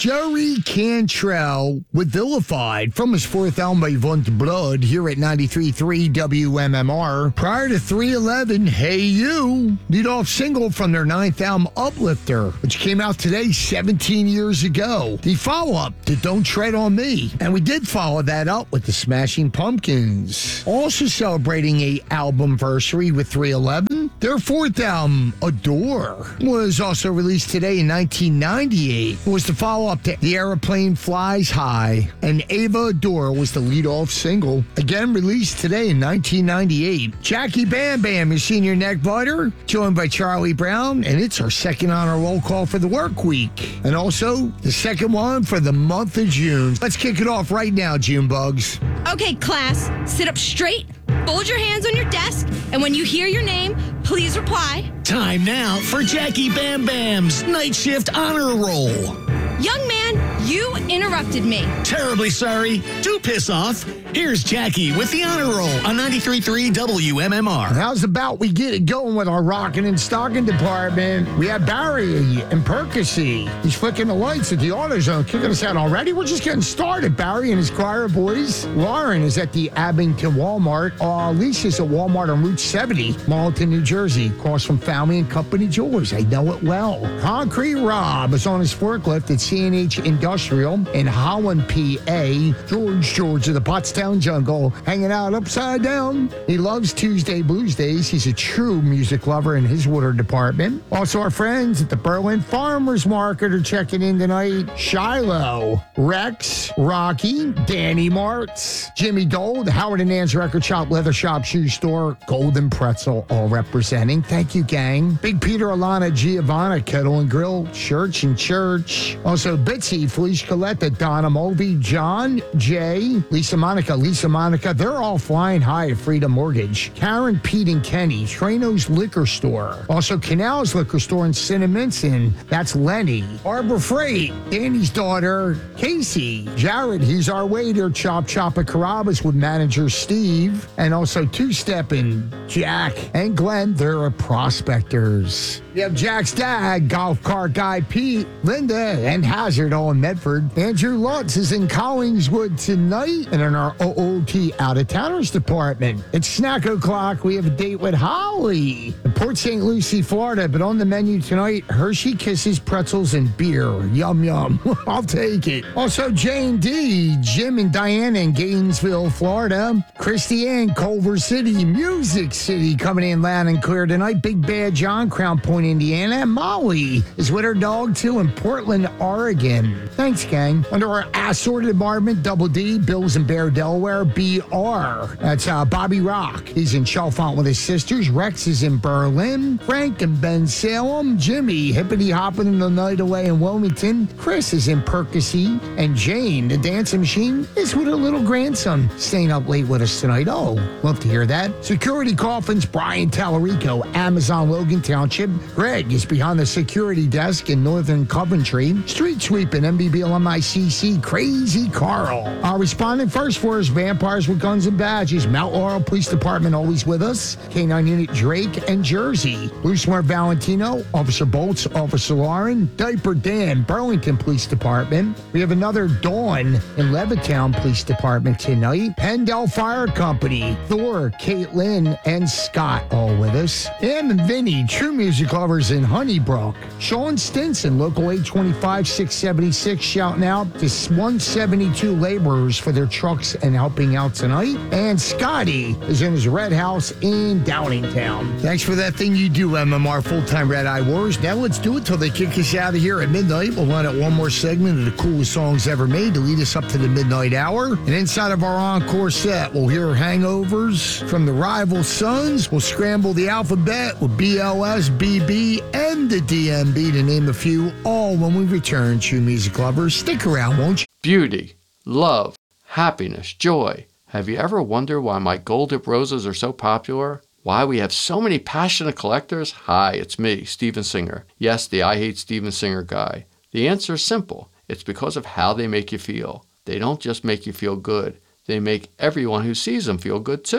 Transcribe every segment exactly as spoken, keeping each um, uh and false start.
Jerry Cantrell with Vilified from his fourth album by Want Blood here at ninety-three point three W M M R. Prior to three eleven, Hey You, lead-off single from their ninth album, Uplifter, which came out today seventeen years ago. The follow-up to Don't Tread on Me. And we did follow that up with the Smashing Pumpkins. Also celebrating a albumversary with three eleven, their fourth album, Adore, was also released today in nineteen ninety-eight. It was the follow-up to The Aeroplane Flies High, and Ava Adore was the lead-off single, again released today in nineteen ninety-eight. Jackie Bam Bam, your senior neck biter, joined by Charlie Brown, and it's our second on our roll call for the work week, and also the second one for the month of June. Let's kick it off right now, June Bugs. Okay, class, sit up straight, fold your hands on your desk, and when you hear your name, please reply. Time now for Jackie Bam Bam's Night Shift Honor Roll. Young man, you interrupted me. Terribly sorry. Do piss off. Here's Jackie with the Honor Roll on ninety-three point three W M M R. How's about we get it going with our rocking and stocking department? We have Barry in Percy. He's flicking the lights at the AutoZone, kicking us out already. We're just getting started. Barry and his choir of boys. Lauren is at the Abington Walmart. Uh, Lisa's at Walmart on Route seventy, Marlton, New Jersey, across from Family and Company Jewelers. I know it well. Concrete Rob is on his forklift at C N H Industrial in Holland, P A. George George of the Pottstown Jungle, hanging out upside down. He loves Tuesday Blues Days. He's a true music lover in his water department. Also, our friends at the Berlin Farmers Market are checking in tonight. Shiloh, Rex, Rocky, Danny Martz, Jimmy Dole, the Howard and Ann's Record Shop, Leather Shop, Shoe Store, Golden Pretzel, all representing. Thank you, gang. Big Peter, Alana, Giovanna, Kettle and Grill, Church and Church. Also, Bitsy, Felicia Coletta, Donna Mulvey, John, Jay, Lisa Monica, Lisa Monica. They're all flying high at Freedom Mortgage. Karen, Pete, and Kenny, Trano's Liquor Store. Also, Canals Liquor Store in Cinnaminson. That's Lenny. Arbor Freight, Danny's daughter, Casey. Jared, he's our waiter. Chop Chop at Carrabba's with manager Steve. And also Two-Steppin', Jack, and Glenn. They're prospectors. We have Jack's dad, golf cart guy Pete, Linda, and Hazard all in Medford. Andrew Lutz is in Collingswood tonight, and in our O O T out-of-towners department. It's snack o'clock. We have a date with Holly in Port Saint Lucie, Florida, but on the menu tonight, Hershey Kisses, pretzels, and beer. Yum, yum. I'll take it. Also, Jane D, Jim and Diana in Gainesville, Florida. Christy Ann, Culver City, Music City, coming in loud and clear tonight. Big Bad John, Crown Point, Indiana. And Molly is with her dog, too, in Portland, Oregon. Thanks, gang. Under our assorted department, Double D, Bills and Bear, Delaware. B R, that's uh, Bobby Rock. He's in Chalfont with his sisters. Rex is in Berlin. Frank and Ben Salem. Jimmy, hippity hopping in the night away in Wilmington. Chris is in Percy. And Jane, the dancing machine, is with her little grandson, staying up late with us tonight. Oh, love to hear that. Security Coffins, Brian Tallarico, Amazon Logan Township. Greg is behind the security desk in Northern Coventry. Street Sweeping, M B B L M I C C, Crazy Carl. Our responding first for us, Vampires with Guns and Badges, Mount Laurel Police Department always with us. K nine Unit Drake and Jersey. Blue Smart Valentino, Officer Bolts, Officer Lauren, Diaper Dan, Burlington Police Department. We have another Dawn in Levittown Police Department tonight. Pendle Fire Company, Thor, Caitlin, and Scott all with us. Em and Vinny, True Music Lovers in Honeybrook. Sean Stinson, Local eight twenty-five, six seventy-six, shouting out to one seventy-two laborers for their trucks and helping out tonight. And Scotty is in his red house in Downingtown. Thanks for that thing you do, M M R Full-Time Red Eye Wars. Now let's do it till they kick us out of here at midnight. We'll run out one more segment of the coolest songs ever made to lead us up to the midnight hour. And inside of our encore set, we'll hear Hangovers from the Rival Sons. We'll scramble the alphabet with B L S, B B, and the D M B to name a few, all when we return. True Music Lovers, stick around, won't you? Beauty, love, happiness, joy. Have you ever wondered why my gold dip roses are so popular? Why we have so many passionate collectors? Hi, it's me, Steven Singer. Yes, the I Hate Steven Singer guy. The answer is simple. It's because of how they make you feel. They don't just make you feel good. They make everyone who sees them feel good too.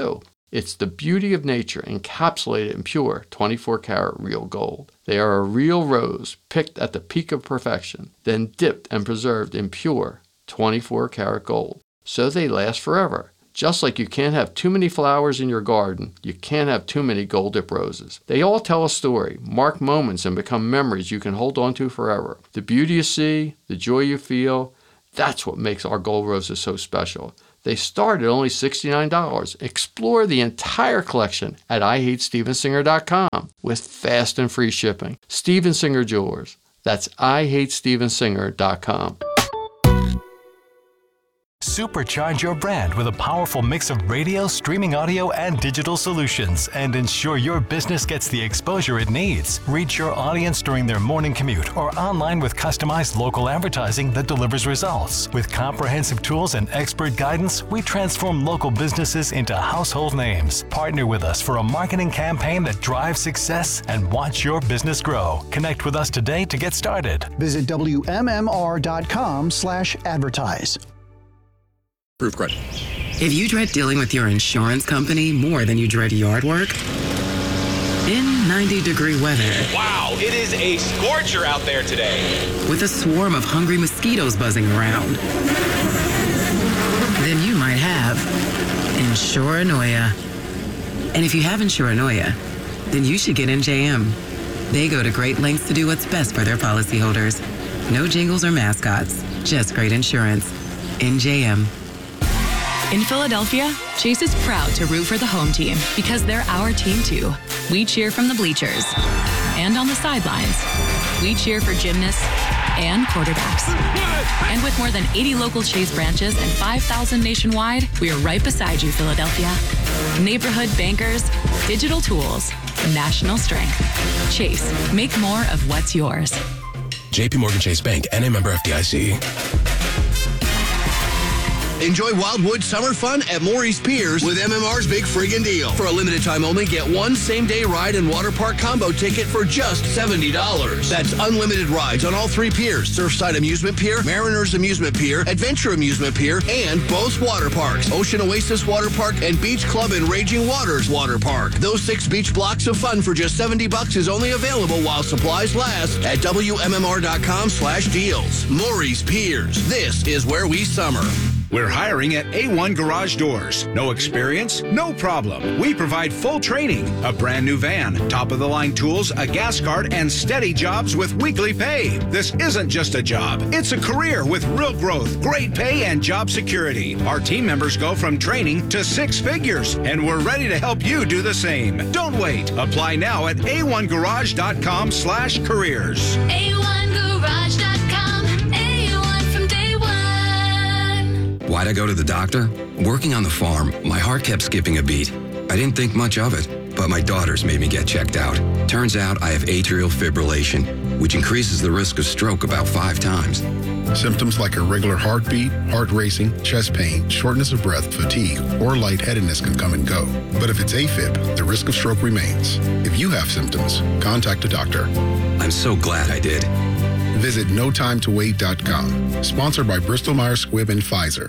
It's the beauty of nature encapsulated in pure twenty-four karat real gold. They are a real rose picked at the peak of perfection, then dipped and preserved in pure twenty-four karat gold. So they last forever. Just like you can't have too many flowers in your garden, you can't have too many gold dip roses. They all tell a story, mark moments, and become memories you can hold on to forever. The beauty you see, the joy you feel, that's what makes our gold roses so special. They start at only sixty-nine dollars. Explore the entire collection at I hate steven singer dot com with fast and free shipping. Steven Singer Jewelers. That's I hate steven singer dot com. Supercharge your brand with a powerful mix of radio, streaming audio, and digital solutions, and ensure your business gets the exposure it needs. Reach your audience during their morning commute or online with customized local advertising that delivers results. With comprehensive tools and expert guidance, we transform local businesses into household names. Partner with us for a marketing campaign that drives success and watch your business grow. Connect with us today to get started. Visit W M M R dot com slash advertise. Proof credit. If you dread dealing with your insurance company more than you dread yard work, in ninety degree weather. Wow, it is a scorcher out there today. With a swarm of hungry mosquitoes buzzing around, then you might have Insuranoia. And if you have Insuranoia, then you should get N J M. They go to great lengths to do what's best for their policyholders. No jingles or mascots, just great insurance. N J M. In Philadelphia, Chase is proud to root for the home team because they're our team too. We cheer from the bleachers and on the sidelines. We cheer for gymnasts and quarterbacks. And with more than eighty local Chase branches and five thousand nationwide, we are right beside you, Philadelphia. Neighborhood bankers, digital tools, national strength. Chase, make more of what's yours. J P Morgan Chase Bank, N A member F D I C. Enjoy Wildwood summer fun at Maurice Piers with M M R's Big Friggin' Deal. For a limited time only, get one same-day ride and water park combo ticket for just seventy dollars. That's unlimited rides on all three piers, Surfside Amusement Pier, Mariners Amusement Pier, Adventure Amusement Pier, and both water parks, Ocean Oasis Water Park and Beach Club and Raging Waters Water Park. Those six beach blocks of fun for just seventy bucks is only available while supplies last at W M M R dot com slash deals. Maurice Piers. This is where we summer. We're hiring at A one Garage Doors. No experience? No problem. We provide full training, a brand new van, top-of-the-line tools, a gas card, and steady jobs with weekly pay. This isn't just a job. It's a career with real growth, great pay, and job security. Our team members go from training to six figures, and we're ready to help you do the same. Don't wait. Apply now at A one garage dot com slash careers. A one garage dot com. A one from day one. Why'd I go to the doctor? Working on the farm, my heart kept skipping a beat. I didn't think much of it, but my daughters made me get checked out. Turns out I have atrial fibrillation, which increases the risk of stroke about five times. Symptoms like irregular heartbeat, heart racing, chest pain, shortness of breath, fatigue, or lightheadedness can come and go. But if it's AFib, the risk of stroke remains. If you have symptoms, contact a doctor. I'm so glad I did. Visit no time to wait dot com. Sponsored by Bristol Myers Squibb and Pfizer.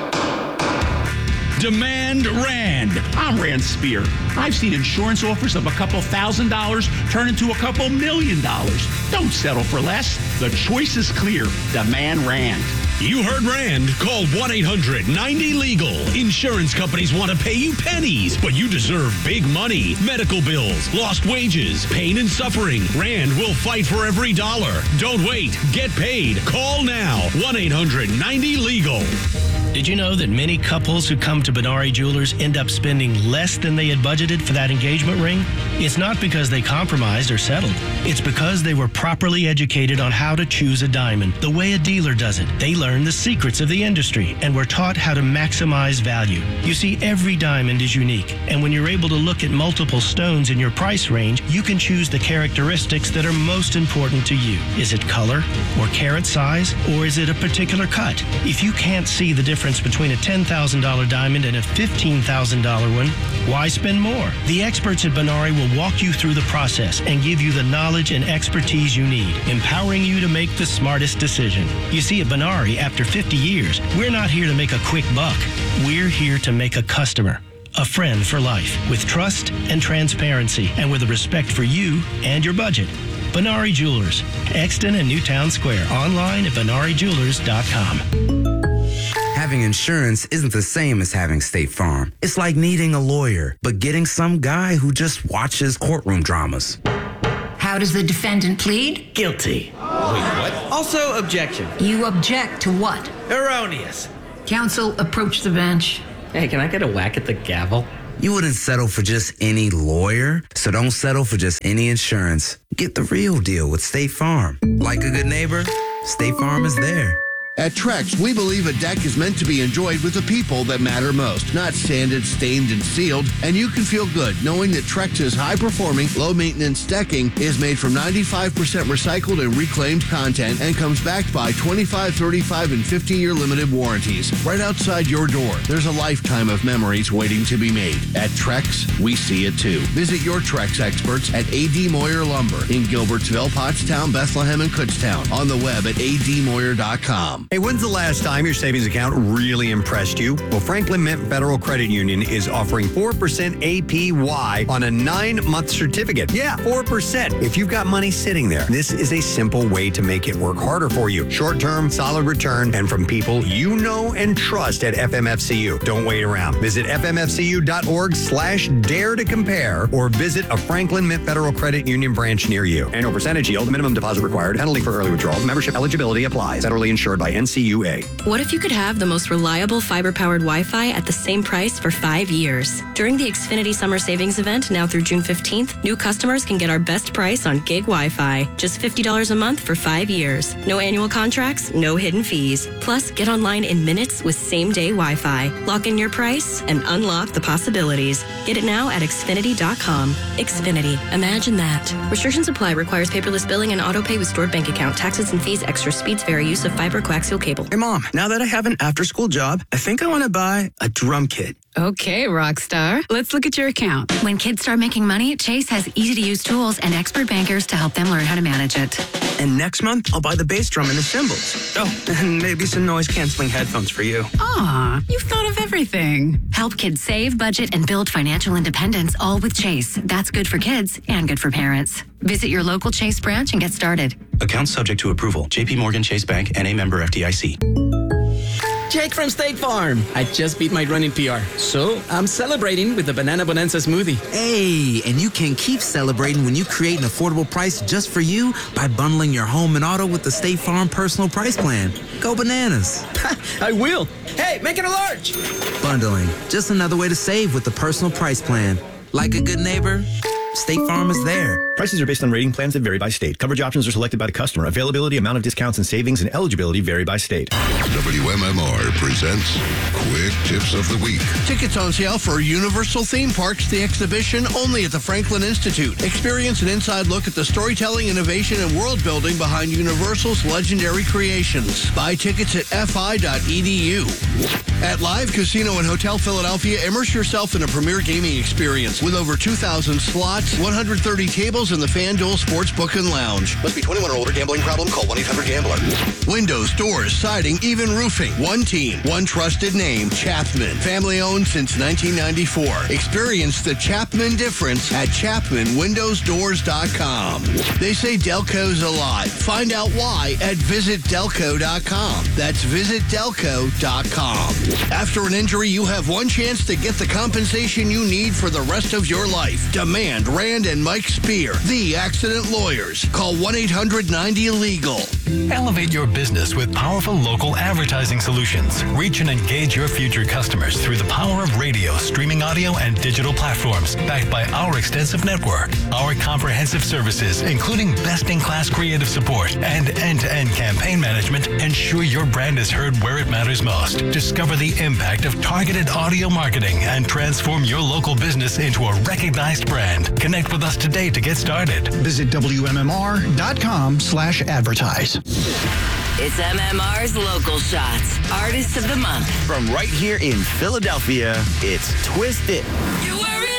Demand Rand. I'm Rand Spear. I've seen insurance offers of a couple thousand dollars turn into a couple million dollars. Don't settle for less. The choice is clear. Demand Rand. You heard Rand. Call one eight hundred ninety legal. Insurance companies want to pay you pennies, but you deserve big money. Medical bills, lost wages, pain and suffering. Rand will fight for every dollar. Don't wait. Get paid. Call now. one eight hundred ninety legal. Did you know that many couples who come to Benari Jewelers end up spending less than they had budgeted for that engagement ring? It's not because they compromised or settled. It's because they were properly educated on how to choose a diamond the way a dealer does it. They learned the secrets of the industry and were taught how to maximize value. You see, every diamond is unique, and when you're able to look at multiple stones in your price range, you can choose the characteristics that are most important to you. Is it color or carat size, or is it a particular cut? If you can't see the difference between a ten thousand dollars diamond and a fifteen thousand dollars one, why spend more? The experts at Benari will walk you through the process and give you the knowledge and expertise you need, empowering you to make the smartest decision. You see, at Benari, after fifty years, we're not here to make a quick buck. We're here to make a customer a friend for life, with trust and transparency, and with a respect for you and your budget. Benari Jewelers, Exton and Newtown Square. Online at benari jewelers dot com. Having insurance isn't the same as having State Farm. It's like needing a lawyer, but getting some guy who just watches courtroom dramas. How does the defendant plead? Guilty. Wait, what? Also, objection. You object to what? Erroneous. Counsel, approach the bench. Hey, can I get a whack at the gavel? You wouldn't settle for just any lawyer, so don't settle for just any insurance. Get the real deal with State Farm. Like a good neighbor, State Farm is there. At Trex, we believe a deck is meant to be enjoyed with the people that matter most, not sanded, stained, and sealed. And you can feel good knowing that Trex's high-performing, low-maintenance decking is made from ninety-five percent recycled and reclaimed content and comes backed by twenty-five, thirty-five, and fifty-year limited warranties. Right outside your door, there's a lifetime of memories waiting to be made. At Trex, we see it too. Visit your Trex experts at A D Moyer Lumber in Gilbertsville, Pottstown, Bethlehem, and Kutztown. On the web at a d moyer dot com. Hey, when's the last time your savings account really impressed you? Well, Franklin Mint Federal Credit Union is offering four percent A P Y on a nine-month certificate. Yeah, four percent. If you've got money sitting there, this is a simple way to make it work harder for you. Short-term, solid return, and from people you know and trust at F M F C U. Don't wait around. Visit f m f c u dot org slash dare to compare or visit a Franklin Mint Federal Credit Union branch near you. Annual percentage yield, minimum deposit required, penalty for early withdrawal, membership eligibility applies. Federally insured by N C U A. What if you could have the most reliable fiber-powered Wi-Fi at the same price for five years? During the Xfinity Summer Savings Event, now through June fifteenth, new customers can get our best price on gig Wi-Fi. Just fifty dollars a month for five years. No annual contracts, no hidden fees. Plus, get online in minutes with same-day Wi-Fi. Lock in your price and unlock the possibilities. Get it now at xfinity dot com. Xfinity. Imagine that. Restrictions apply. Requires paperless billing and auto-pay with stored bank account. Taxes and fees. Extra speeds vary. Use of fiber coaxial cable. Hey, Mom, now that I have an after-school job, I think I want to buy a drum kit. Okay, Rockstar. Let's look at your account. When kids start making money, Chase has easy-to-use tools and expert bankers to help them learn how to manage it. And next month, I'll buy the bass drum and the cymbals. Oh, and maybe some noise-canceling headphones for you. Aw, you've thought of everything. Help kids save, budget, and build financial independence, all with Chase. That's good for kids and good for parents. Visit your local Chase branch and get started. Account subject to approval. J P Morgan Chase Bank, N A member F D I C. Jake from State Farm. I just beat my running P R, so I'm celebrating with the Banana Bonanza smoothie. Hey, and you can keep celebrating when you create an affordable price just for you by bundling your home and auto with the State Farm Personal Price Plan. Go bananas. I will. Hey, make it a large. Bundling, just another way to save with the Personal Price Plan. Like a good neighbor, State Farm is there. Prices are based on rating plans that vary by state. Coverage options are selected by the customer. Availability, amount of discounts and savings, and eligibility vary by state. W M M R presents Quick Tips of the Week. Tickets on sale for Universal Theme Parks, the exhibition, only at the Franklin Institute. Experience an inside look at the storytelling, innovation, and world building behind Universal's legendary creations. Buy tickets at f i dot e d u. At Live Casino and Hotel Philadelphia, immerse yourself in a premier gaming experience with over two thousand slots, one hundred thirty tables, and the FanDuel Sportsbook and Lounge. Must be twenty-one or older. Gambling problem? Call one eight hundred gambler. Windows, doors, siding, even roofing. One team, one trusted name. Chapman. Family owned since nineteen ninety-four. Experience the Chapman difference at chapman windows doors dot com. They say Delco's alive. Find out why at visit delco dot com. That's visit delco dot com. After an injury, you have one chance to get the compensation you need for the rest of your life. Demand Rand and Mike Spear, the accident lawyers. Call one eight hundred ninety legal. Elevate your business with powerful local advertising solutions. Reach and engage your future customers through the power of radio, streaming audio, and digital platforms, backed by our extensive network. Our comprehensive services, including best-in-class creative support and end-to-end campaign management, ensure your brand is heard where it matters most. Discover the impact of targeted audio marketing and transform your local business into a recognized brand. Connect with us today to get started. Visit W M M R dot com slash advertise. It's M M R's Local Shots, Artist of the Month. From right here in Philadelphia, it's Twist It. You